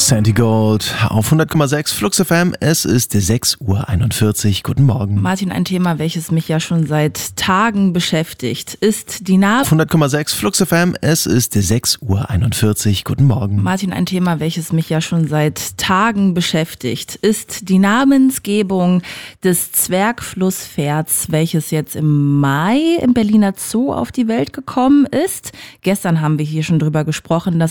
Sandy Gold auf 100,6 Flux FM. Es ist 6:41 Uhr. Guten Morgen. Martin, ein Thema, welches mich ja schon seit Tagen beschäftigt, ist die 100,6 Flux FM. Es ist 6:41 Uhr. Guten Morgen. Martin, ein Thema, welches mich ja schon seit Tagen beschäftigt, ist die Namensgebung des Zwergflusspferds, welches jetzt im Mai im Berliner Zoo auf die Welt gekommen ist. Gestern haben wir hier schon drüber gesprochen, dass